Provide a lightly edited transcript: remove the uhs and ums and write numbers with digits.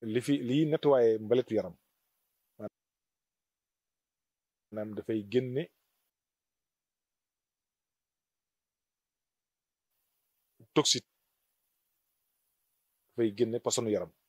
liy nettoyé mbalitu yaram maanaam dafay génne toxique dafay génne posonu yaram